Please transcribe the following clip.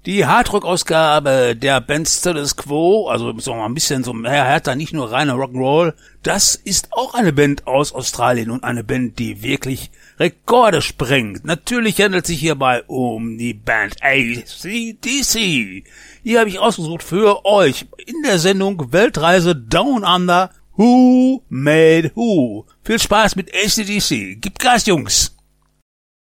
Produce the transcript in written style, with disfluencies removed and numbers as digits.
Die Hardrock-Ausgabe der Band Status Quo, also so mal ein bisschen so härter, nicht nur reiner Rock'n'Roll, das ist auch eine Band aus Australien und eine Band, die wirklich Rekorde sprengt. Natürlich handelt es sich hierbei um die Band AC/DC. Die habe ich ausgesucht für euch in der Sendung Weltreise Down Under. Who Made Who? Viel Spaß mit AC/DC. Gib Gas, Jungs!